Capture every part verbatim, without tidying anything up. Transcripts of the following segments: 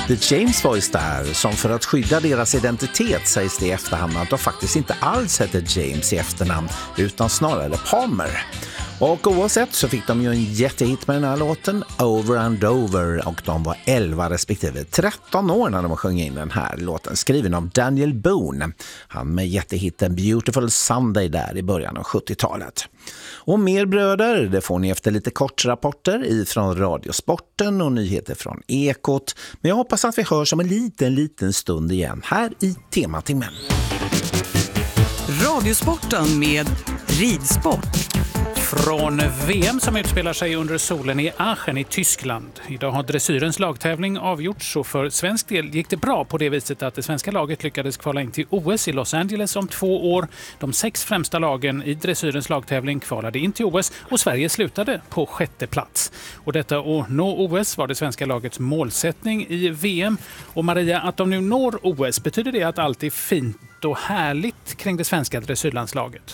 The James Voice där, som för att skydda deras identitet sägs det i efterhand att de faktiskt inte alls heter James i efternamn utan snarare Palmer. Och oavsett så fick de ju en jättehit med den här låten, Over and Over, och de var elva respektive tretton år när de sjöng in den här låten, skriven av Daniel Boone. Han med jättehitten Beautiful Sunday där i början av sjuttiotalet. Och mer bröder, det får ni efter lite kortrapporter ifrån Radiosporten och nyheter från Ekot. Men jag hoppas att vi hörs om en liten, liten stund igen här i Tematimmen. Radiosporten med ridsport. Från V M som utspelar sig under solen i Aachen i Tyskland. Idag har dressyrens lagtävling avgjorts, så för svensk del gick det bra på det viset att det svenska laget lyckades kvala in till O S i Los Angeles om två år. De sex främsta lagen i dressyrens lagtävling kvalade in till O S och Sverige slutade på sjätte plats. Och detta att nå O S var det svenska lagets målsättning i V M. Och Maria, att de nu når O S, betyder det att allt är fint och härligt kring det svenska dressyrlandslaget?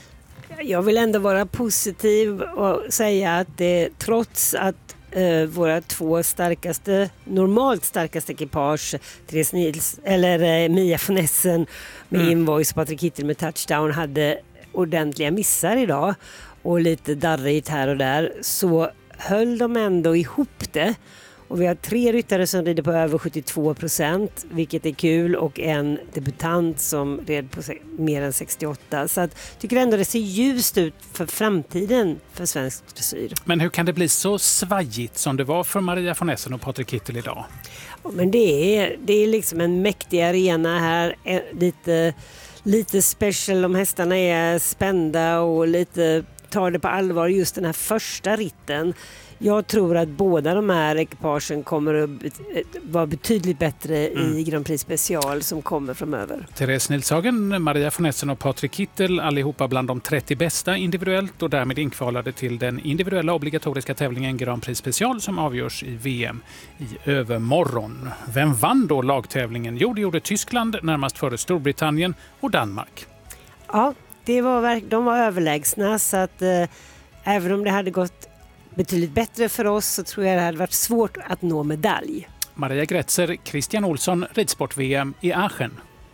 Jag vill ändå vara positiv och säga att det, trots att eh, våra två starkaste, normalt starkaste ekipage, Therese Nils, eller eh, Mia von Essen med mm. Invoice, Patrik Kittel med touchdown, hade ordentliga missar idag och lite darrigt här och där, så höll de ändå ihop det. Och vi har tre ryttare som rider på över sjuttiotvå procent, vilket är kul, och en debutant som red på mer än sextioåtta. Så jag tycker ändå det ser ljust ut för framtiden för svensk dressyr. Men hur kan det bli så svajigt som det var för Maria von Essen och Patrik Kittel idag? Ja, men det är, det är liksom en mäktig arena här, lite, lite special, om hästarna är spända och lite tar det på allvar just den här första ritten. Jag tror att båda de här ekipagen kommer att vara betydligt bättre mm. i Grand Prix Special som kommer framöver. Therese Nilshagen, Maria von Essen och Patrik Kittel, allihopa bland de trettio bästa individuellt och därmed inkvalade till den individuella obligatoriska tävlingen Grand Prix Special som avgörs i V M i övermorgon. Vem vann då lagtävlingen? Jo, det gjorde Tyskland, närmast före Storbritannien och Danmark. Ja, det var, de var överlägsna, så att eh, även om det hade gått betydligt bättre för oss så tror jag det hade varit svårt att nå medalj. Maria Gretzer, Christian Olsson, ridsport-V M i Aachen.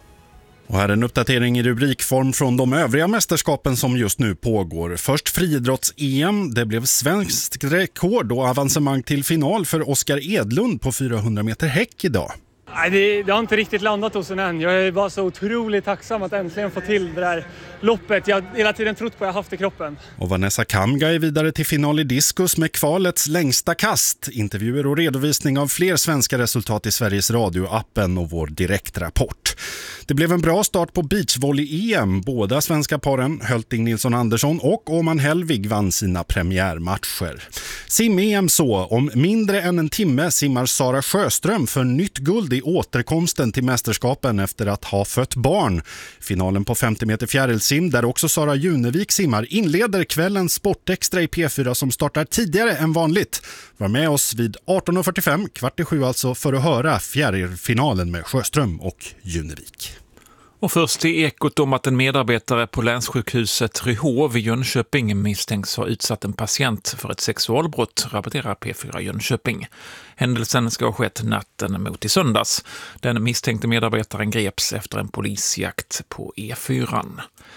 Och här är en uppdatering i rubrikform från de övriga mästerskapen som just nu pågår. Först friidrotts-E M. Det blev svenskt rekord och avancemang till final för Oskar Edlund på fyrahundra meter häck idag. Nej, det, det har inte riktigt landat hos en än. Jag är bara så otroligt tacksam att äntligen få till det där loppet. Jag har hela tiden trott på att jag haft i kroppen. Och Vanessa Kamga är vidare till final i diskus med kvalets längsta kast. Intervjuer och redovisning av fler svenska resultat i Sveriges Radio-appen och vår direktrapport. Det blev en bra start på beachvolley-E M. Båda svenska paren, Hölting Nilsson Andersson och Åman Helvig, vann sina premiärmatcher. Sim-E M så. Om mindre än en timme simmar Sara Sjöström för nytt guld i återkomsten till mästerskapen efter att ha fött barn. Finalen på femtio meter fjärilsim, där också Sara Junevik simmar, inleder kvällens Sportextra i P fyra som startar tidigare än vanligt. Var med oss vid arton och fyrtiofem, kvart i sju alltså, för att höra fjärilfinalen med Sjöström och Junevik. Och först i Ekot om att en medarbetare på länssjukhuset Ryhov i Jönköping misstänks ha utsatt en patient för ett sexualbrott, rapporterar P fyra Jönköping. Händelsen ska ha skett natten mot i söndags. Den misstänkte medarbetaren greps efter en polisjakt på E fyra.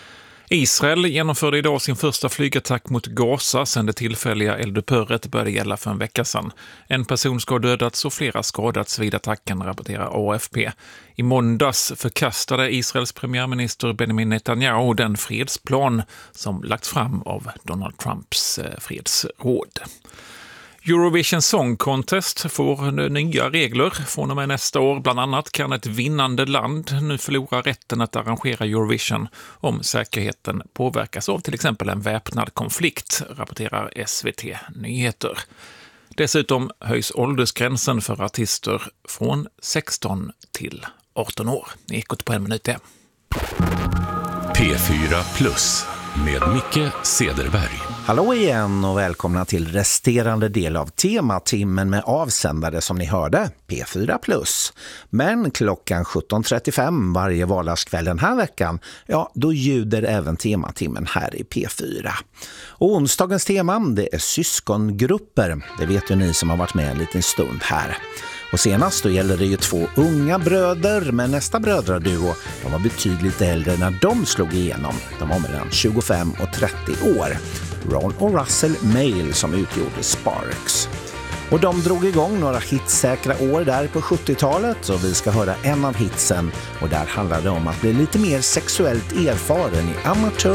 Israel genomförde idag sin första flygattack mot Gaza sedan det tillfälliga eldupphöret började gälla för en vecka sedan. En person ska ha dödats och flera skadats vid attacken, rapporterar A F P. I måndags förkastade Israels premiärminister Benjamin Netanyahu den fredsplan som lagts fram av Donald Trumps fredsråd. Eurovision Song Contest får nya regler från och med nästa år. Bland annat kan ett vinnande land nu förlora rätten att arrangera Eurovision om säkerheten påverkas av till exempel en väpnad konflikt, rapporterar S V T Nyheter. Dessutom höjs åldersgränsen för artister från sexton till arton år. Ekot på en minut är. P fyra plus med Micke Cederberg. Hallå igen och välkomna till resterande del av Tematimmen med avsändare som ni hörde, P fyra plus. Men klockan sjutton trettiofem varje vardagskväll den här veckan, ja då ljuder även Tematimmen här i P fyra. Och onsdagens tema, det är syskongrupper. Det vet ju ni som har varit med en liten stund här. Och senast då gäller det ju två unga bröder, men nästa brödraduo, de var betydligt äldre när de slog igenom. De var mellan tjugofem och trettio år. Ron och Russell Mail som utgjorde Sparks. Och de drog igång några hitsäkra år där på sjuttiotalet, och vi ska höra en av hitsen, och där handlar det om att bli lite mer sexuellt erfaren i Amateur